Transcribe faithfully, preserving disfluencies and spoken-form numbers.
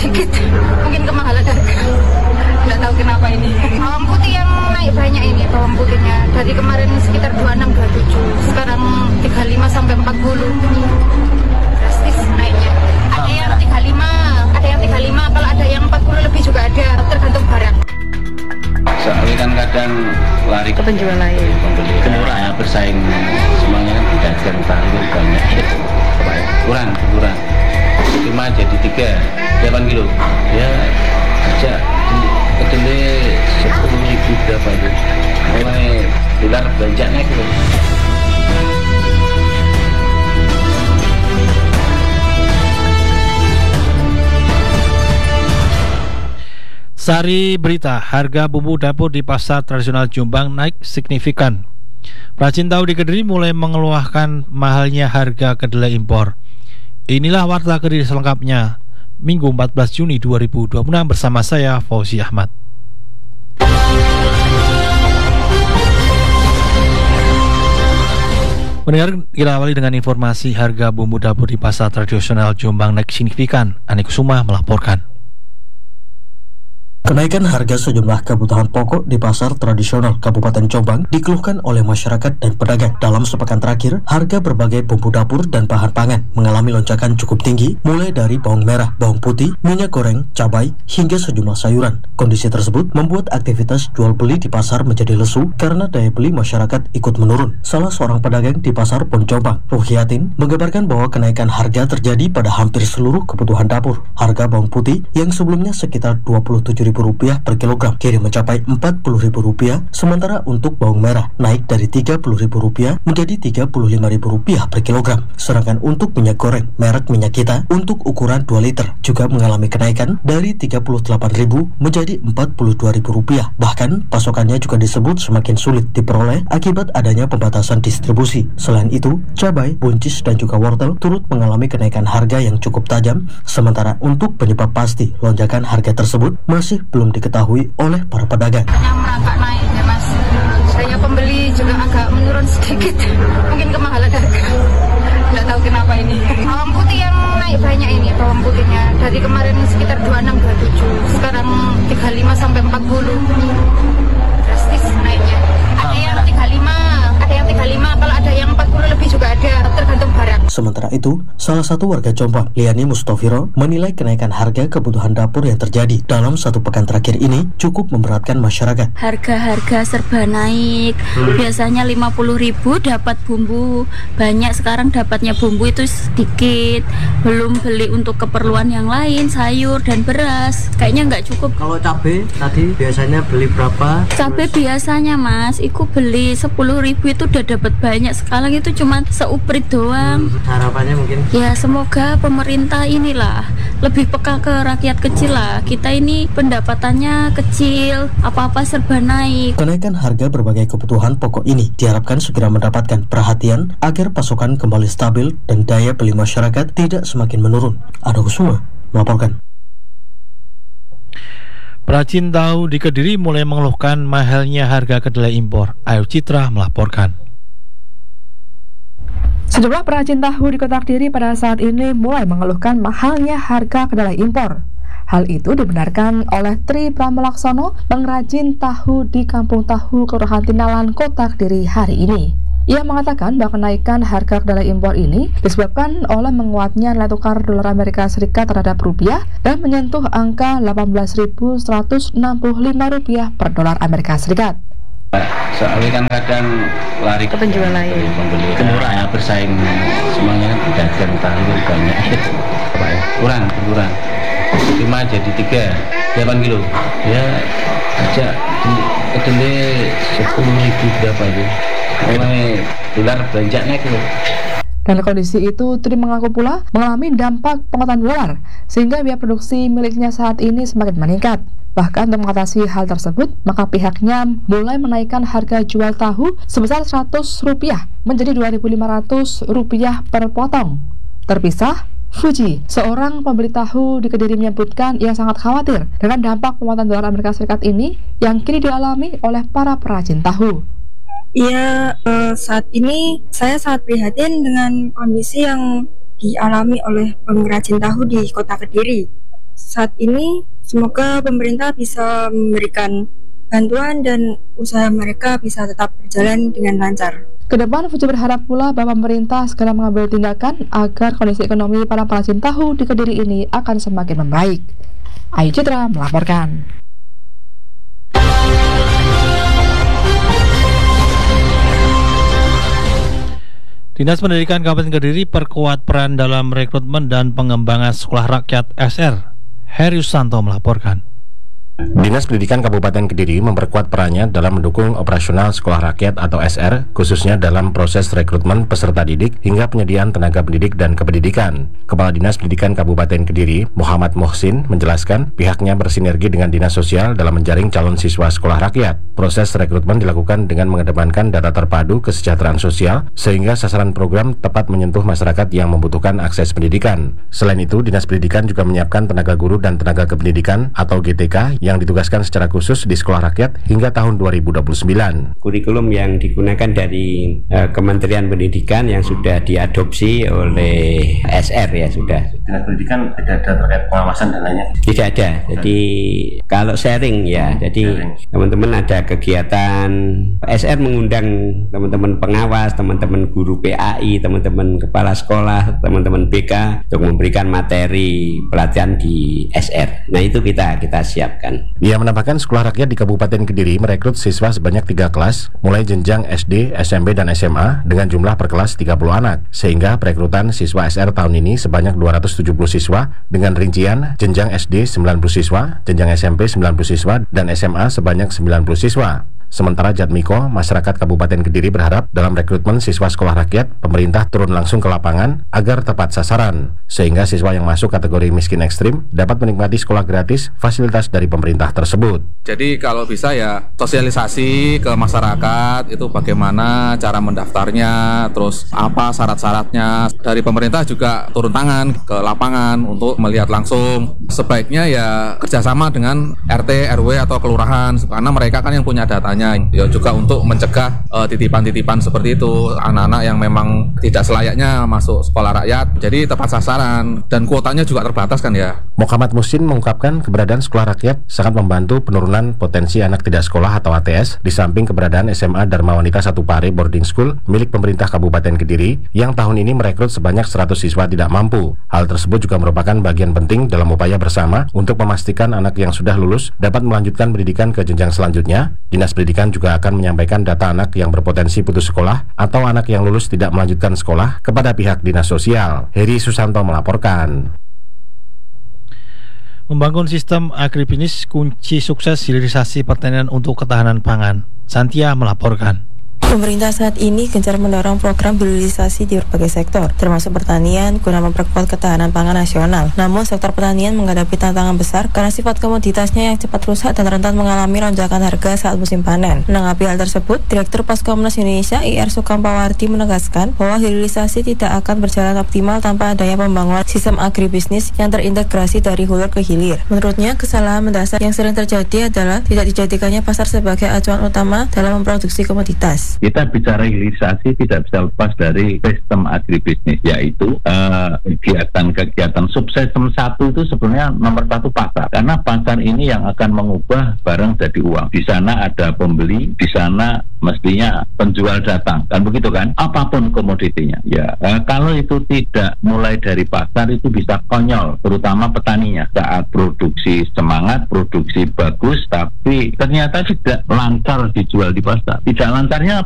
sedikit, mungkin kemahalan harga. Nggak tahu kenapa ini. Bawang putih yang naik banyak ini, bawang putihnya dari kemarin sekitar dua puluh enam dua puluh tujuh, sekarang tiga puluh lima sampai empat puluh. Drastis naiknya. Ada yang tiga puluh lima, ada yang tiga puluh lima, kalau ada yang empat puluh lebih juga ada, tergantung barang. Soalnya kan kadang lari ke penjual lain, pembeli murah ya, bersaing semuanya kan pedagang tahu banyak itu kurang kurang lima jadi tiga delapan kilo ya aja kedelai sepuluh ribu berapa itu mulai dolar belanjanya gitu. Sari berita, harga bumbu dapur di pasar tradisional Jombang naik signifikan. Perajin tahu di Kediri mulai mengeluhkan mahalnya harga kedelai impor. Inilah Warta Kediri selengkapnya, Minggu empat belas Juni dua ribu dua puluh enam bersama saya, Fauzi Ahmad. Pendengar, kita awali dengan informasi harga bumbu dapur di pasar tradisional Jombang naik signifikan. Ani Kusuma melaporkan. Kenaikan harga sejumlah kebutuhan pokok di pasar tradisional Kabupaten Jombang dikeluhkan oleh masyarakat dan pedagang. Dalam sepekan terakhir, harga berbagai bumbu dapur dan bahan pangan mengalami lonjakan cukup tinggi, mulai dari bawang merah, bawang putih, minyak goreng, cabai, hingga sejumlah sayuran. Kondisi tersebut membuat aktivitas jual beli di pasar menjadi lesu karena daya beli masyarakat ikut menurun. Salah seorang pedagang di pasar Pon Jombang, Ruhiatin, mengabarkan bahwa kenaikan harga terjadi pada hampir seluruh kebutuhan dapur. Harga bawang putih yang sebelumnya sekitar dua puluh tujuh ribu rupiah per kilogram kini mencapai empat puluh ribu rupiah, sementara untuk bawang merah naik dari tiga puluh ribu rupiah menjadi tiga puluh lima ribu rupiah per kilogram. Sedangkan untuk minyak goreng merek minyak kita untuk ukuran dua liter juga mengalami kenaikan dari tiga puluh delapan ribu menjadi empat puluh dua ribu rupiah. Bahkan pasokannya juga disebut semakin sulit diperoleh akibat adanya pembatasan distribusi. Selain itu, cabai, buncis dan juga wortel turut mengalami kenaikan harga yang cukup tajam, sementara untuk penyebab pasti lonjakan harga tersebut masih belum diketahui oleh para pedagang. Yang merangkak naik ya mas, saya pembeli juga agak menurun sedikit, mungkin kemahalan harga. Nggak tahu kenapa ini. Bawang putih yang naik banyak ini, bawang putihnya dari kemarin sekitar dua puluh enam dua puluh tujuh, sekarang tiga puluh lima sampai empat puluh. Drastis naiknya. Ada yang tiga puluh lima, ada yang tiga puluh lima, kalau ada yang empat puluh lebih juga ada, tergantung barang. Sementara itu, salah satu warga Jombang, Liani Mustofiro, menilai kenaikan harga kebutuhan dapur yang terjadi dalam satu pekan terakhir ini cukup memberatkan masyarakat. Harga-harga serba naik. Biasanya lima puluh ribu dapat bumbu banyak, sekarang dapatnya bumbu itu sedikit. Belum beli untuk keperluan yang lain, sayur dan beras. Kayaknya nggak cukup. Kalau cabai tadi biasanya beli berapa? Cabai biasanya mas, aku beli sepuluh ribu itu udah dapat banyak. Sekarang itu cuma seuprit doang. Hmm, harapannya mungkin? Ya semoga pemerintah inilah lebih peka ke rakyat kecil lah. Kita ini pendapatannya kecil, apa-apa serba naik. Kenaikan harga berbagai kebutuhan pokok ini diharapkan segera mendapatkan perhatian agar pasokan kembali stabil dan daya beli masyarakat tidak semakin menurun. Ada Kusuma melaporkan. Perajin tahu di Kediri mulai mengeluhkan mahalnya harga kedelai impor. Ayu Citra melaporkan. Sejumlah perajin tahu di Kota Kediri pada saat ini mulai mengeluhkan mahalnya harga kedelai impor. Hal itu dibenarkan oleh Tri Pramelaksono, pengrajin tahu di Kampung Tahu Kelurahan Tinalan, Kota Kediri hari ini. Ia mengatakan bahwa kenaikan harga kedelai impor ini disebabkan oleh menguatnya nilai tukar dolar Amerika Serikat terhadap rupiah dan menyentuh angka delapan belas ribu seratus enam puluh lima rupiah per dolar Amerika Serikat. Soalnya kan kadang lari ke penjual lain, pembeli murah ya, bersaing semuanya kan pedagang tahu banyak itu kurang kurang lima jadi tiga delapan kilo ya aja kedelai sepuluh ribu berapa itu mulai dolar belanjanya gitu. Dan kondisi itu Tri mengaku pula mengalami dampak penguatan dolar sehingga biaya produksi miliknya saat ini semakin meningkat. Bahkan untuk mengatasi hal tersebut, maka pihaknya mulai menaikkan harga jual tahu sebesar seratus rupiah menjadi dua ribu lima ratus rupiah per potong. Terpisah, Fuji, seorang pembeli tahu di Kediri, menyebutkan ia sangat khawatir dengan dampak penguatan dolar Amerika Serikat ini yang kini dialami oleh para perajin tahu. Iya, eh, saat ini saya sangat prihatin dengan kondisi yang dialami oleh pengrajin tahu di Kota Kediri. saat ini semoga pemerintah bisa memberikan bantuan dan usaha mereka bisa tetap berjalan dengan lancar. Kedepan, Fuji berharap pula bahwa pemerintah segera mengambil tindakan agar kondisi ekonomi para perajin tahu di Kediri ini akan semakin membaik. Ayu Citra melaporkan. Dinas Pendidikan Kabupaten Kediri perkuat peran dalam rekrutmen dan pengembangan sekolah rakyat S R. Heri Susanto melaporkan. Dinas Pendidikan Kabupaten Kediri memperkuat perannya dalam mendukung operasional sekolah rakyat atau S R, khususnya dalam proses rekrutmen peserta didik hingga penyediaan tenaga pendidik dan kependidikan. Kepala Dinas Pendidikan Kabupaten Kediri, Muhammad Mohsin, menjelaskan pihaknya bersinergi dengan Dinas Sosial dalam menjaring calon siswa sekolah rakyat. Proses rekrutmen dilakukan dengan mengedepankan data terpadu kesejahteraan sosial, sehingga sasaran program tepat menyentuh masyarakat yang membutuhkan akses pendidikan. Selain itu, Dinas Pendidikan juga menyiapkan tenaga guru dan tenaga kependidikan atau G T K yang ditugaskan secara khusus di sekolah rakyat hingga tahun dua ribu dua puluh sembilan. Kurikulum yang digunakan dari uh, Kementerian Pendidikan yang sudah diadopsi oleh S R ya sudah. Dinas Pendidikan tidak ada terkait pengawasan dan lainnya? Tidak ada. Jadi kalau sharing ya, jadi teman-teman ada kegiatan S R mengundang teman-teman pengawas, teman-teman guru P A I, teman-teman kepala sekolah, teman-teman B K untuk memberikan materi pelatihan di S R. Nah itu kita kita siapkan. Ia menambahkan sekolah rakyat di Kabupaten Kediri merekrut siswa sebanyak tiga kelas, mulai jenjang S D, S M P, dan S M A dengan jumlah per kelas tiga puluh anak, sehingga perekrutan siswa S R tahun ini sebanyak dua ratus tujuh puluh siswa dengan rincian jenjang S D sembilan puluh siswa, jenjang S M P sembilan puluh siswa, dan S M A sebanyak sembilan puluh siswa. Sementara Jatmiko, masyarakat Kabupaten Kediri berharap dalam rekrutmen siswa sekolah rakyat, pemerintah turun langsung ke lapangan agar tepat sasaran, sehingga siswa yang masuk kategori miskin ekstrim dapat menikmati sekolah gratis fasilitas dari pemerintah tersebut. Jadi kalau bisa ya sosialisasi ke masyarakat itu bagaimana cara mendaftarnya, terus apa syarat-syaratnya. Dari pemerintah juga turun tangan ke lapangan untuk melihat langsung. Sebaiknya ya kerjasama dengan R T, R W atau kelurahan, karena mereka kan yang punya datanya. Ya juga untuk mencegah uh, titipan-titipan seperti itu, anak-anak yang memang tidak selayaknya masuk sekolah rakyat, jadi tepat sasaran dan kuotanya juga terbatas kan ya. Muhammad Musin mengungkapkan keberadaan sekolah rakyat sangat membantu penurunan potensi anak tidak sekolah atau A T S, di samping keberadaan S M A Dharma Wanita Satu Pare Boarding School milik pemerintah Kabupaten Kediri yang tahun ini merekrut sebanyak seratus siswa tidak mampu. Hal tersebut juga merupakan bagian penting dalam upaya bersama untuk memastikan anak yang sudah lulus dapat melanjutkan pendidikan ke jenjang selanjutnya. Dinas Pendidikan juga akan menyampaikan data anak yang berpotensi putus sekolah atau anak yang lulus tidak melanjutkan sekolah kepada pihak Dinas Sosial. Heri Susanto melaporkan. Membangun sistem agribisnis kunci sukses hilirisasi pertanian untuk ketahanan pangan. Santia melaporkan. Pemerintah saat ini gencar mendorong program hilirisasi di berbagai sektor, termasuk pertanian, guna memperkuat ketahanan pangan nasional. Namun, sektor pertanian menghadapi tantangan besar karena sifat komoditasnya yang cepat rusak dan rentan mengalami lonjakan harga saat musim panen. Menanggapi hal tersebut, Direktur Paskomnas Indonesia I R Sukampawarti menegaskan bahwa hilirisasi tidak akan berjalan optimal tanpa adanya pembangunan sistem agribisnis yang terintegrasi dari hulu ke hilir. Menurutnya, kesalahan mendasar yang sering terjadi adalah tidak dijadikannya pasar sebagai acuan utama dalam memproduksi komoditas. Kita bicara hilirisasi tidak bisa lepas dari sistem agribisnis, yaitu kegiatan-kegiatan uh, subsistem satu itu sebenarnya nomor satu pasar, karena pasar ini yang akan mengubah barang jadi uang. Di sana ada pembeli, di sana mestinya penjual datang, kan begitu kan? Apapun komoditinya, ya. Uh, kalau itu tidak mulai dari pasar itu bisa konyol, terutama petaninya. Saat produksi semangat, produksi bagus, tapi ternyata tidak lancar dijual di pasar. Tidak lancarnya